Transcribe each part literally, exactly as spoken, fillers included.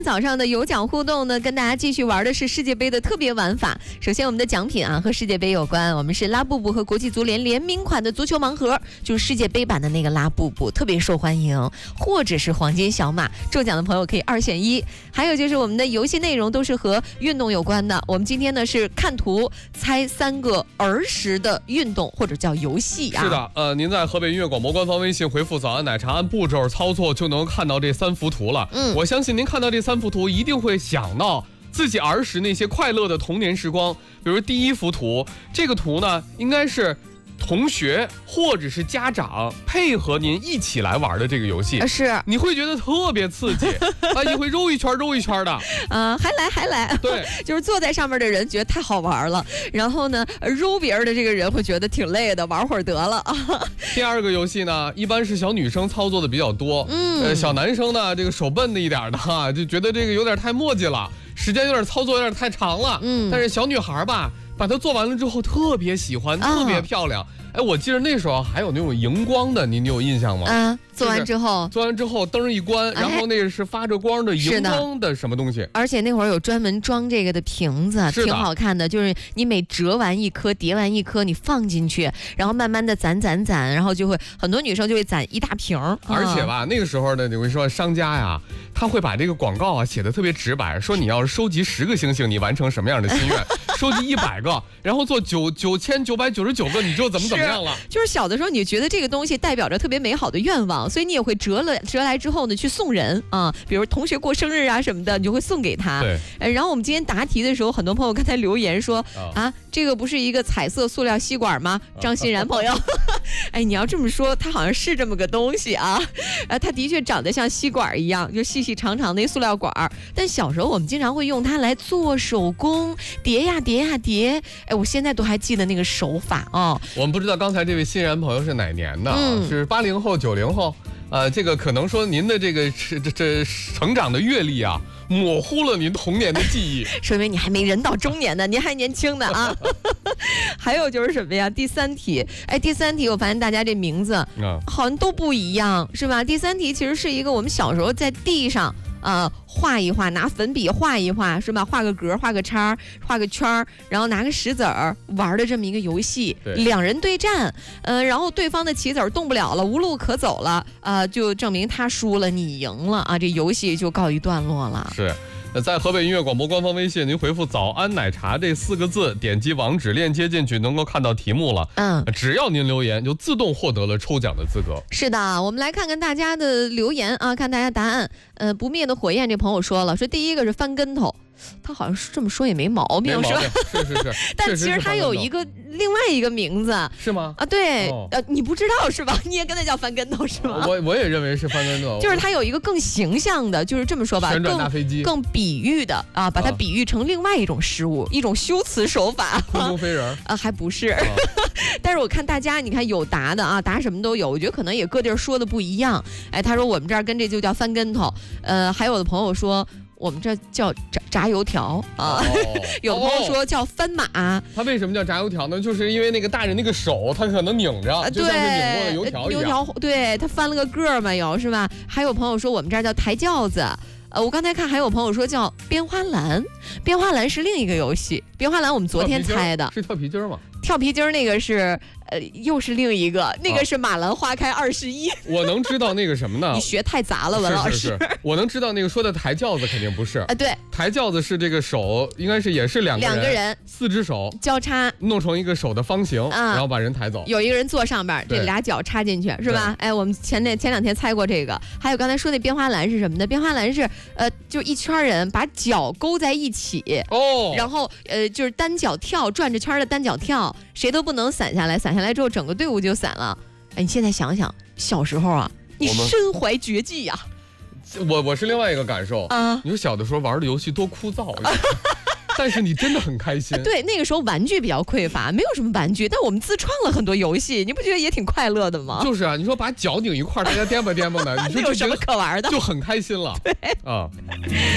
早上的有奖互动呢，跟大家继续玩的是世界杯的特别玩法。首先我们的奖品啊和世界杯有关，我们是拉布布和国际足联联名款的足球盲盒，就是世界杯版的那个拉布布，特别受欢迎，或者是黄金小马，中奖的朋友可以二选一。还有就是我们的游戏内容都是和运动有关的，我们今天呢是看图猜三个儿时的运动或者叫游戏啊。 是的，呃，您在河北音乐广播官方微信回复早安奶茶，按步骤操作就能看到这三幅图了。嗯，我相信您看到这三幅图一定会想到自己儿时那些快乐的童年时光。比如第一幅图，这个图呢应该是同学或者是家长配合您一起来玩的这个游戏， 是你会觉得特别刺激啊！你会揉一圈揉一圈的， 啊，还来还来， 对， 就是坐在上面的人觉得太好玩了，然后呢，揉别人的这个人会觉得挺累的，玩会儿得了啊。 第二个游戏呢，一般是小女生操作的比较多，嗯，呃，小男生呢，这个手笨的一点的哈，就觉得这个有点太磨叽了，时间有点操作有点太长了，嗯，但是小女孩吧，把它做完了之后特别喜欢，特别漂亮。哎，我记得那时候还有那种荧光的，你你有印象吗？ 啊，做完之后， 做完之后灯一关，然后那个是发着光的荧光的什么东西？ 而且那会儿有专门装这个的瓶子，挺好看的。就是你每折完一颗，叠完一颗，你放进去，然后慢慢的攒攒攒，然后就会很多女生就会攒一大瓶。 而且吧，那个时候呢，我跟你说，商家呀，他会把这个广告啊写的特别直白，说你要是收集十个星星，你完成什么样的心愿？收集一百个，然后做九九千九百九十九个，你就怎么怎么样了？ 就是小的时候，你觉得这个东西代表着特别美好的愿望，所以你也会折了折来之后呢，去送人啊，比如同学过生日啊什么的，你就会送给他。 对。 然后我们今天答题的时候，很多朋友刚才留言说、哦、啊，这个不是一个彩色塑料吸管吗？张欣然朋友，哎，你要这么说，它好像是这么个东西啊，啊，它的确长得像吸管一样，就细细长长的一塑料管。但小时候我们经常会用它来做手工，叠呀叠呀叠。哎，我现在都还记得那个手法哦。 我们不知道刚才这位欣然朋友是哪年的、啊嗯、是八零后九零后，呃，这个可能说您的这个这这成长的阅历啊，模糊了您童年的记忆， 说明你还没人到中年呢，您还年轻呢啊。还有就是什么呀？第三题，哎，第三题我发现大家这名字好像都不一样，是吧？第三题其实是一个我们小时候在地上呃，画一画，拿粉笔画一画，是吧？画个格，画个叉，画个圈，然后拿个石子儿玩的这么一个游戏。两人对战，呃，然后对方的棋子儿动不了了，无路可走了，呃，就证明他输了，你赢了啊，这游戏就告一段落了。 是。在河北音乐广播官方微信，您回复“早安奶茶”这四个字，点击网址链接进去，能够看到题目了。嗯，只要您留言，就自动获得了抽奖的资格。 是的，我们来看看大家的留言啊，看大家答案。呃，不灭的火焰这朋友说了，说第一个是翻跟头。他好像是这么说也没毛病， 是吧？ 是是是。 但其实他有一个另外一个名字， 是吗？ 啊，对，哦、呃，你不知道是吧？你也跟他叫翻跟头是吗？ 我我也认为是翻跟头， 就是他有一个更形象的，就是这么说吧， 旋转大飞机， 更比喻的啊，把它比喻成另外一种事物，啊、一种修辞手法。 空中飞人啊，还不是。啊、但是我看大家，你看有答的啊，答什么都有，我觉得可能也各地儿说的不一样。哎，他说我们这儿跟这就叫翻跟头，呃，还有的朋友说。我们这叫炸炸油条啊，哦、有朋友说叫翻马。 它为什么叫炸油条呢？就是因为那个大人那个手，他可能拧着，就像是拧过的油条一样。油条， 对，他翻了个个儿嘛，有是吧？还有朋友说我们这儿叫抬轿子。呃，我刚才看还有朋友说叫编花篮，编花篮是另一个游戏。编花篮我们昨天猜的， 是跳皮筋吗？ 跳皮筋那个是，呃，又是另一个，那个是马兰花开二十一。 我能知道那个什么呢？ 你学太杂了，文老师。 是是是，我能知道那个说的抬轿子肯定不是啊，对， 抬轿子是这个手应该是也是两个人， 两个人， 四只手交叉弄成一个手的方形，嗯、然后把人抬走。 有一个人坐上边，这俩脚插进去，是吧？哎，我们前那前两天猜过这个。还有刚才说那编花篮是什么呢？编花篮是呃，就一圈人把脚勾在一起，哦，然后呃就是单脚跳，转着圈的单脚跳，谁都不能散下来，散下来之后整个队伍就散了。哎，你现在想想，小时候啊，你身怀绝技呀、 啊。我我是另外一个感受啊，你说小的时候玩的游戏多枯燥呀。但是你真的很开心。 对，那个时候玩具比较匮乏，没有什么玩具，但我们自创了很多游戏，你不觉得也挺快乐的吗？ 就是啊，你说把脚拧一块，大家颠吧颠吧的，你说有什么可玩的？ 就很开心了。 对啊。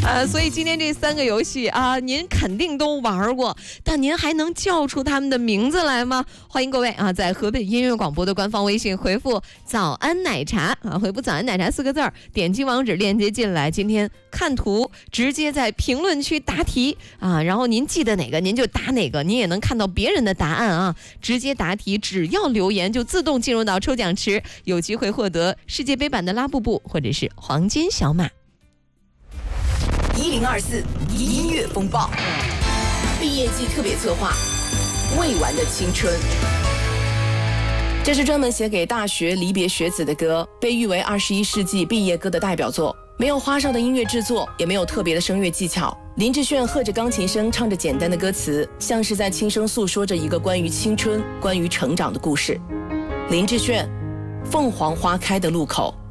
啊，所以今天这三个游戏啊，您肯定都玩过，但您还能叫出他们的名字来吗？欢迎各位啊，在河北音乐广播的官方微信回复“早安奶茶”啊，回复“早安奶茶”四个字儿，点击网址链接进来。今天看图，直接在评论区答题啊，然后您记得哪个您就答哪个，您也能看到别人的答案啊。直接答题，只要留言就自动进入到抽奖池，有机会获得世界杯版的拉布布或者是黄金小马。 一零二四音乐风暴，毕业季特别策划，未完的青春。这是专门写给大学离别学子的歌，被誉为二十一世纪毕业歌的代表作。没有花哨的音乐制作，也没有特别的声乐技巧。林志炫和着钢琴声唱着简单的歌词，像是在轻声诉说着一个关于青春、关于成长的故事。林志炫，凤凰花开的路口。